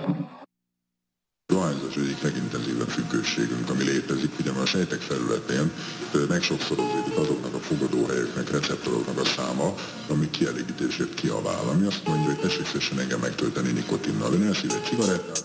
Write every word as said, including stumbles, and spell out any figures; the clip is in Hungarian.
Dohányzás egyik legintenzívebb függőségünk, ami létezik, ugye a sejtek felületén megsokszorozódik azoknak a fogadóhelyeknek, receptoroknak a száma, ami kielégítésért kiabál, ami azt mondja, hogy tessék szépen engem megtölteni nikotinnal. Ön elszív egy cigarettát,